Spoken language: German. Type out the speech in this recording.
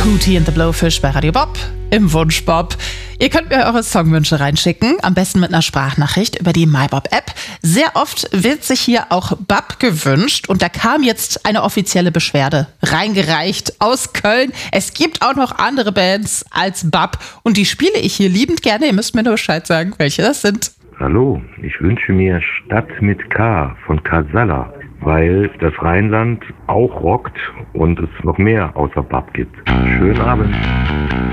Hootie and the Blowfish bei Radio Bob im Wunsch Bob. Ihr könnt mir eure Songwünsche reinschicken, am besten mit einer Sprachnachricht über die MyBob-App. Sehr oft wird sich hier auch Bab gewünscht und da kam jetzt eine offizielle Beschwerde reingereicht aus Köln. Es gibt auch noch andere Bands als Bab und die spiele ich hier liebend gerne. Ihr müsst mir nur Bescheid sagen, welche das sind. Hallo, ich wünsche mir Stadt mit K von Casalla, weil das Rheinland auch rockt und es noch mehr außer Bab gibt. Schönen Abend.